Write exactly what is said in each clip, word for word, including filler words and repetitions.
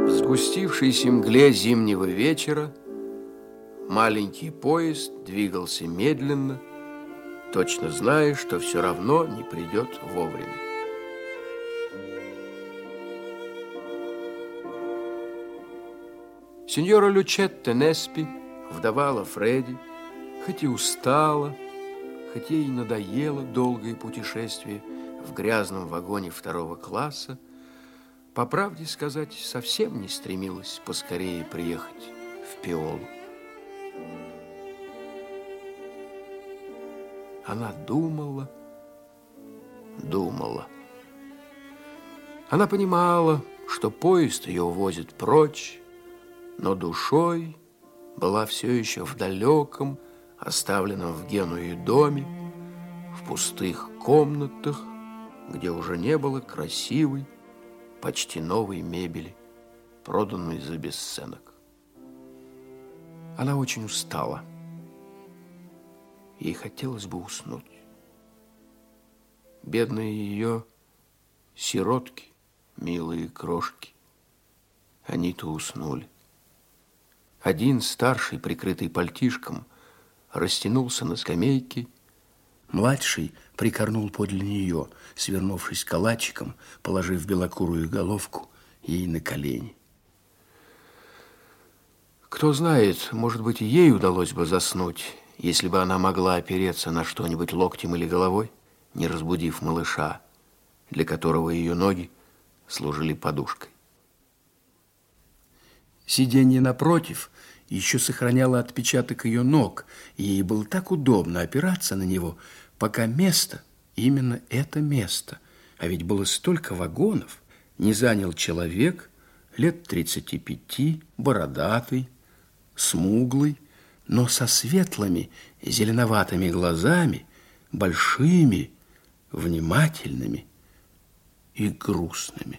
В сгустившейся мгле зимнего вечера маленький поезд двигался медленно, точно зная, что все равно не придет вовремя. Сеньора Лючетта Неспи, вдова Лафреди, хоть и устала, хоть ей надоело долгое путешествие в грязном вагоне второго класса, по правде сказать, совсем не стремилась поскорее приехать в Пиолу. Она думала, думала. Она понимала, что поезд ее увозит прочь, но душой была все еще в далеком, оставленном в Генуе доме, в пустых комнатах, где уже не было красивой, почти новой мебели, проданной за бесценок. Она очень устала. Ей хотелось бы уснуть. Бедные ее сиротки, милые крошки, они-то уснули. Один старший, прикрытый пальтишком, растянулся на скамейке. Младший прикорнул подле нее, свернувшись калачиком, положив белокурую головку ей на колени. Кто знает, может быть, и ей удалось бы заснуть, если бы она могла опереться на что-нибудь локтем или головой, не разбудив малыша, для которого ее ноги служили подушкой. Сиденье напротив еще сохраняло отпечаток ее ног, и ей было так удобно опираться на него, пока место, именно это место, а ведь было столько вагонов, не занял человек лет тридцати пяти, бородатый, смуглый, но со светлыми зеленоватыми глазами, большими, внимательными и грустными.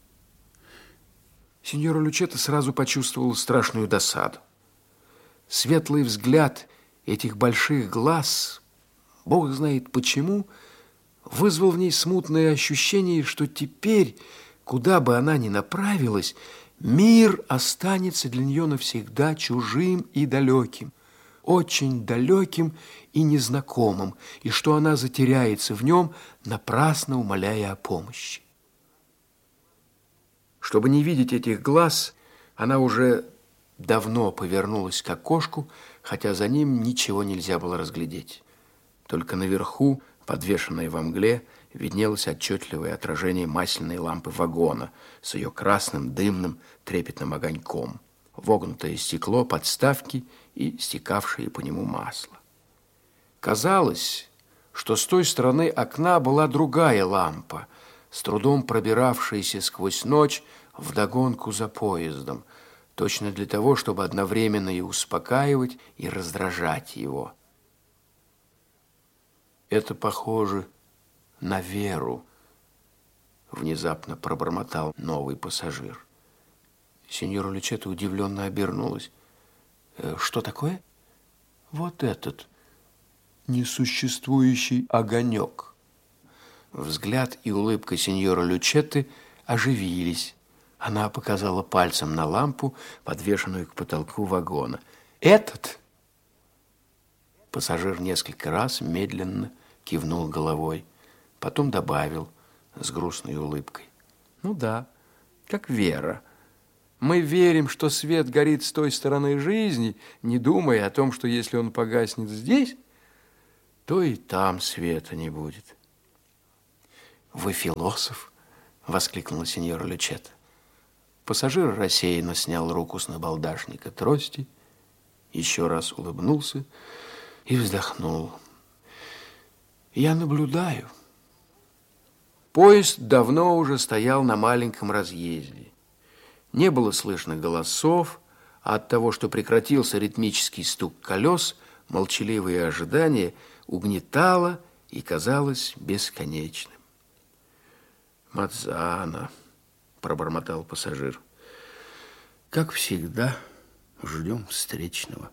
Сеньора Лючетта сразу почувствовала страшную досаду. Светлый взгляд этих больших глаз, Бог знает почему, вызвал в ней смутное ощущение, что теперь, куда бы она ни направилась, мир останется для нее навсегда чужим и далеким, очень далеким и незнакомым, и что она затеряется в нем, напрасно умоляя о помощи. Чтобы не видеть этих глаз, она уже давно повернулась к окошку, хотя за ним ничего нельзя было разглядеть. Только наверху, подвешенной во мгле, виднелось отчетливое отражение масляной лампы вагона с ее красным дымным трепетным огоньком, вогнутое стекло подставки и стекавшее по нему масло. Казалось, что с той стороны окна была другая лампа, с трудом пробиравшаяся сквозь ночь вдогонку за поездом, точно для того, чтобы одновременно и успокаивать, и раздражать его. Это похоже на Веру, внезапно пробормотал новый пассажир. Сеньора Лючетта удивленно обернулась. Что такое? Вот этот несуществующий огонек. Взгляд и улыбка сеньора Лючетты оживились. Она показала пальцем на лампу, подвешенную к потолку вагона. Этот? Пассажир несколько раз медленно кивнул головой, потом добавил с грустной улыбкой. Ну да, как Вера. Мы верим, что свет горит с той стороны жизни, не думая о том, что если он погаснет здесь, то и там света не будет. Вы философ? Воскликнула сеньора Лючетта. Пассажир рассеянно снял руку с набалдашника трости, еще раз улыбнулся и вздохнул. Я наблюдаю. Поезд давно уже стоял на маленьком разъезде. Не было слышно голосов, а от того, что прекратился ритмический стук колес, молчаливое ожидание угнетало и казалось бесконечным. «Мадзана», — пробормотал пассажир, — «как всегда, ждем встречного».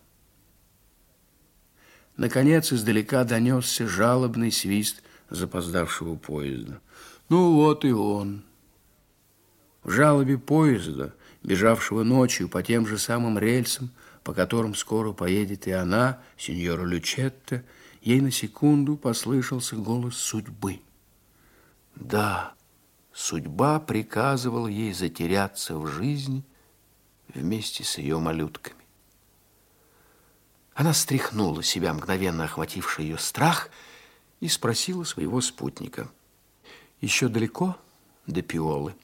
Наконец издалека донесся жалобный свист запоздавшего поезда. «Ну вот и он». В жалобе поезда, бежавшего ночью по тем же самым рельсам, по которым скоро поедет и она, сеньора Лючетта, ей на секунду послышался голос судьбы. Да, судьба приказывала ей затеряться в жизни вместе с ее малютками. Она стряхнула себя мгновенно охвативший ее страх и спросила своего спутника: «Еще далеко до Пиолы?»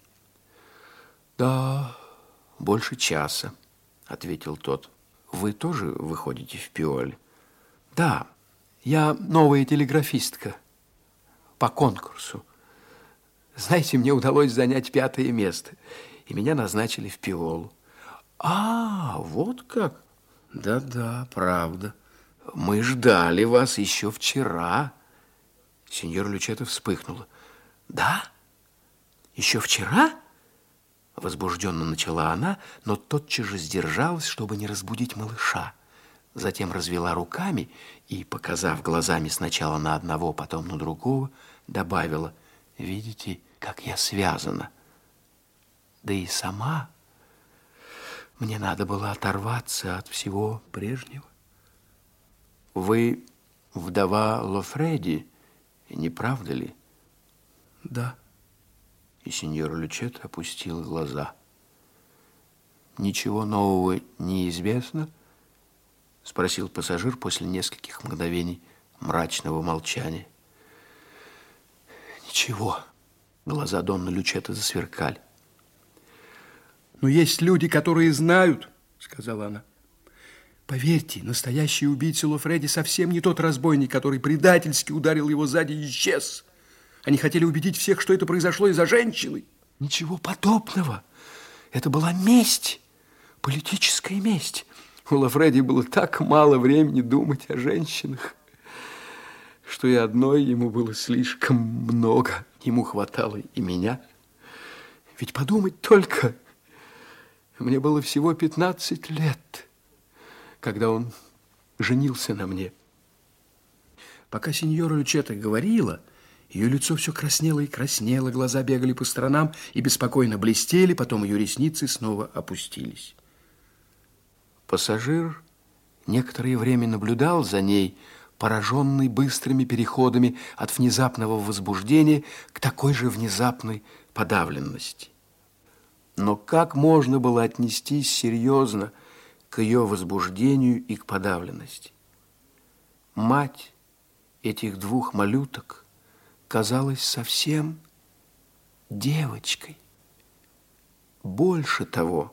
«Да, больше часа», — ответил тот. «Вы тоже выходите в Пиоле?» «Да, я новая телеграфистка по конкурсу. Знаете, мне удалось занять пятое место, и меня назначили в Пиолу». «А, вот как?» «Да-да, правда. Мы ждали вас еще вчера». Сеньора Лючетта вспыхнула. «Да? Еще вчера?» Возбужденно начала она, но тотчас же сдержалась, чтобы не разбудить малыша. Затем развела руками и, показав глазами сначала на одного, потом на другого, добавила: «Видите, как я связана? Да и сама мне надо было оторваться от всего прежнего». «Вы вдова Лофреди, не правда ли?» «Да». И сеньора Лючетта опустила глаза. «Ничего нового не известно?» — спросил пассажир после нескольких мгновений мрачного молчания. «Ничего». Глаза Донны Лючетты засверкали. «Но есть люди, которые знают», — сказала она. «Поверьте, настоящий убийца Лофреди совсем не тот разбойник, который предательски ударил его сзади и исчез. Они хотели убедить всех, что это произошло из-за женщины. Ничего подобного. Это была месть, политическая месть. У Лофреди было так мало времени думать о женщинах, что и одной ему было слишком много. Ему хватало и меня. Ведь подумать только, мне было всего пятнадцать лет, когда он женился на мне». Пока сеньора Лючетта говорила, ее лицо все краснело и краснело, глаза бегали по сторонам и беспокойно блестели, потом ее ресницы снова опустились. Пассажир некоторое время наблюдал за ней, пораженный быстрыми переходами от внезапного возбуждения к такой же внезапной подавленности. Но как можно было отнестись серьезно к ее возбуждению и к подавленности? Мать этих двух малюток казалась совсем девочкой. Больше того,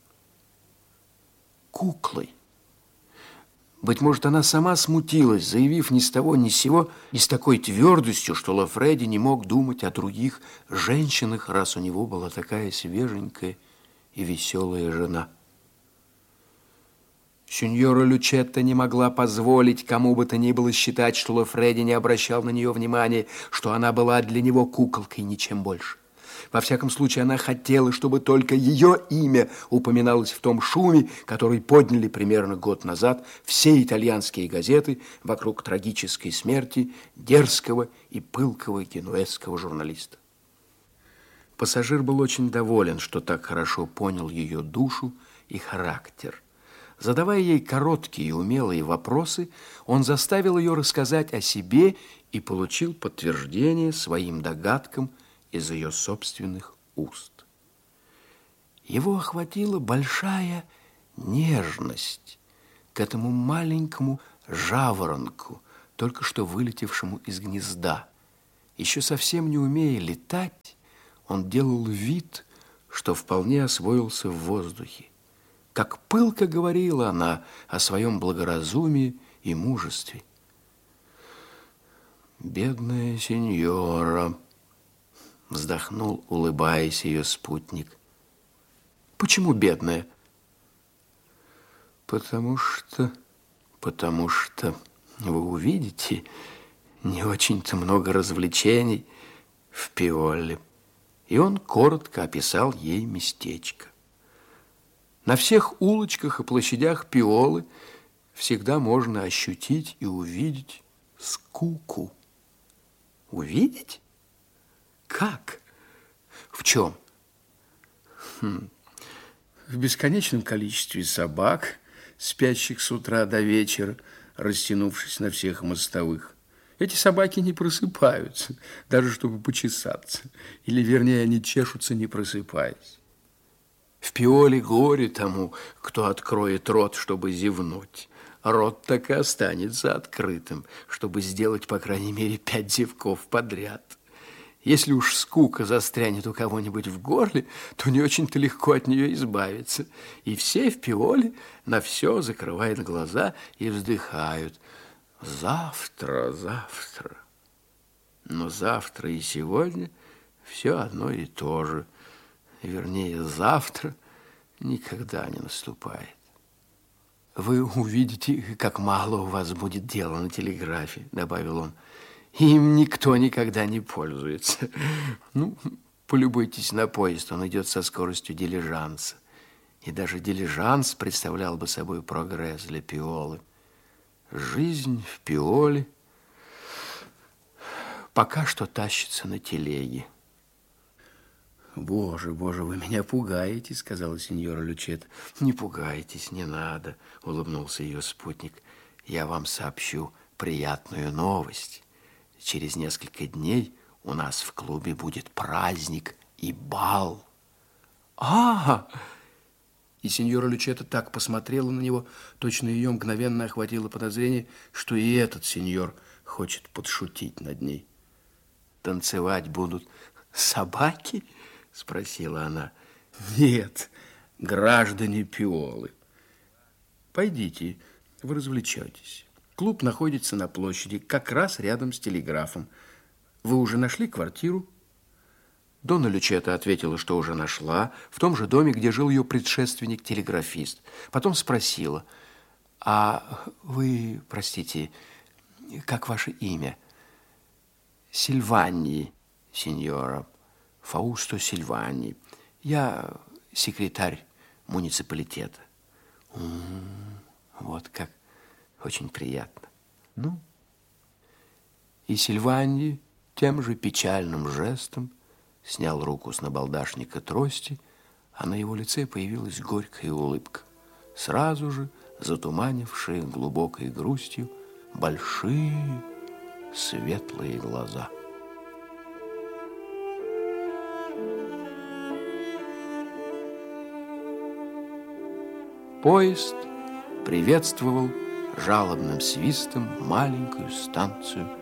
куклой. Быть может, она сама смутилась, заявив ни с того ни с сего и с такой твердостью, что Лофреди не мог думать о других женщинах, раз у него была такая свеженькая и веселая жена. Сеньора Лючетта не могла позволить кому бы то ни было считать, что Лофреди не обращал на нее внимания, что она была для него куколкой, ничем больше. Во всяком случае, она хотела, чтобы только ее имя упоминалось в том шуме, который подняли примерно год назад все итальянские газеты вокруг трагической смерти дерзкого и пылкого генуэзского журналиста. Пассажир был очень доволен, что так хорошо понял ее душу и характер. Задавая ей короткие и умелые вопросы, он заставил ее рассказать о себе и получил подтверждение своим догадкам из ее собственных уст. Его охватила большая нежность к этому маленькому жаворонку, только что вылетевшему из гнезда. Еще совсем не умея летать, он делал вид, что вполне освоился в воздухе. Как пылко говорила она о своем благоразумии и мужестве. «Бедная сеньора», — вздохнул, улыбаясь, ее спутник. «Почему бедная?» «Потому что, потому что, вы увидите, не очень-то много развлечений в Пиоле». И он коротко описал ей местечко. На всех улочках и площадях Пиолы всегда можно ощутить и увидеть скуку. Увидеть? Как? В чем? В бесконечном количестве собак, спящих с утра до вечера, растянувшись на всех мостовых. Эти собаки не просыпаются, даже чтобы почесаться. Или, вернее, они чешутся, не просыпаясь. В Пиоле горе тому, кто откроет рот, чтобы зевнуть. Рот так и останется открытым, чтобы сделать, по крайней мере, пять зевков подряд. Если уж скука застрянет у кого-нибудь в горле, то не очень-то легко от нее избавиться. И все в Пиоле на все закрывают глаза и вздыхают. Завтра, завтра. Но завтра и сегодня все одно и то же. Вернее, завтра никогда не наступает. Вы увидите, как мало у вас будет дела на телеграфе, добавил он. Им никто никогда не пользуется. Ну, полюбуйтесь на поезд, он идет со скоростью дилижанса. И даже дилижанс представлял бы собой прогресс для Пиолы. Жизнь в Пиоле пока что тащится на телеге. «Боже, боже, вы меня пугаете», — сказала сеньора Лючетта. «Не пугайтесь, не надо», — улыбнулся ее спутник. «Я вам сообщу приятную новость. Через несколько дней у нас в клубе будет праздник и бал». «А-а-а!» И сеньора Лючетта так посмотрела на него, точно ее мгновенно охватило подозрение, что и этот сеньор хочет подшутить над ней. «Танцевать будут собаки?» – спросила она. «Нет, граждане Пиолы. Пойдите, вы развлечетесь. Клуб находится на площади, как раз рядом с телеграфом. Вы уже нашли квартиру?» Донна Лючетта ответила, что уже нашла, в том же доме, где жил ее предшественник-телеграфист. Потом спросила: «А вы, простите, как ваше имя?» «Сильванни, сеньора, Фаусто Сильванни. Я секретарь муниципалитета». «М-м, вот как, очень приятно. Ну?» И Сильванни тем же печальным жестом снял руку с набалдашника трости, а на его лице появилась горькая улыбка, сразу же затуманившая глубокой грустью большие светлые глаза. Поезд приветствовал жалобным свистом маленькую станцию